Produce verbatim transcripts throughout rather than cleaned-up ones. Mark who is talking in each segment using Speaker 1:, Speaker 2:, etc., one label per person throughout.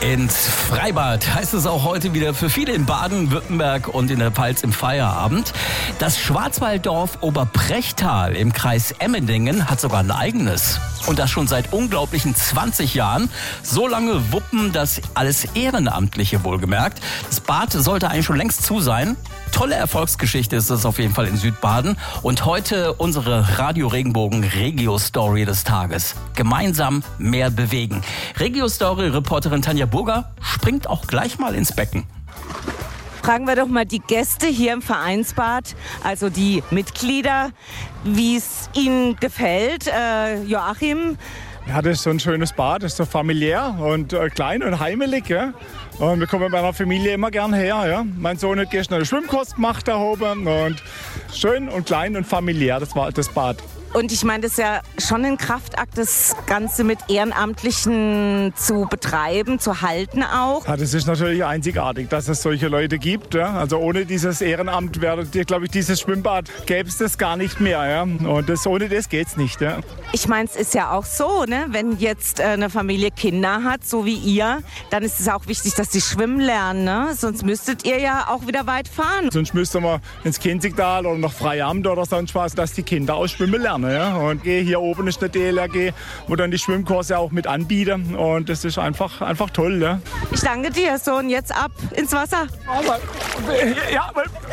Speaker 1: Ins Freibad heißt es auch heute wieder für viele in Baden-Württemberg und in der Pfalz im Feierabend. Das Schwarzwalddorf Oberprechtal im Kreis Emmendingen hat sogar ein eigenes. Und das schon seit unglaublichen zwanzig Jahren. So lange wuppen das alles Ehrenamtliche wohlgemerkt. Das Bad sollte eigentlich schon längst zu sein. Tolle Erfolgsgeschichte ist es auf jeden Fall in Südbaden. Und heute unsere Radio Regenbogen Regio-Story des Tages. Gemeinsam mehr bewegen. Regio-Story-Reporterin Tanja Burger springt auch gleich mal ins Becken.
Speaker 2: Fragen wir doch mal die Gäste hier im Vereinsbad, also die Mitglieder, wie es ihnen gefällt. Äh, Joachim?
Speaker 3: Ja, das ist so ein schönes Bad, das ist so familiär und äh, klein und heimelig. Ja? Und wir kommen mit meiner Familie immer gern her. Ja? Mein Sohn hat gestern einen Schwimmkurs gemacht da oben und schön und klein und familiär, das war das Bad.
Speaker 2: Und ich meine, das ist ja schon ein Kraftakt, das Ganze mit Ehrenamtlichen zu betreiben, zu halten auch.
Speaker 3: Ja, das ist natürlich einzigartig, dass es solche Leute gibt. Ja. Also ohne dieses Ehrenamt wäre, glaube ich, dieses Schwimmbad gäbe es das gar nicht mehr. Ja. Und das, ohne das geht es nicht. Ja.
Speaker 2: Ich meine, es ist ja auch so, ne? Wenn jetzt eine Familie Kinder hat, so wie ihr, dann ist es auch wichtig, dass sie schwimmen lernen. Ne? Sonst müsstet ihr ja auch wieder weit fahren.
Speaker 3: Sonst müssten wir ins Kinzigtal oder nach Freiamt oder sonst was, dass die Kinder auch schwimmen lernen. Ja, und hier oben ist eine D L R G, wo dann die Schwimmkurse auch mit anbieten. Und das ist einfach, einfach toll. Ja.
Speaker 2: Ich danke dir, Sohn. Jetzt ab ins Wasser.
Speaker 3: Ja,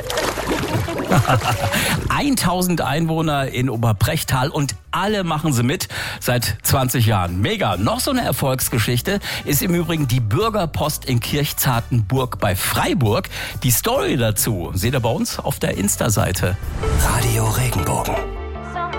Speaker 1: tausend Einwohner in Oberprechtal und alle machen sie mit seit zwanzig Jahren. Mega. Noch so eine Erfolgsgeschichte ist im Übrigen die Bürgerpost in Kirchzartenburg bei Freiburg. Die Story dazu seht ihr bei uns auf der Insta-Seite.
Speaker 4: Radio Regenbogen.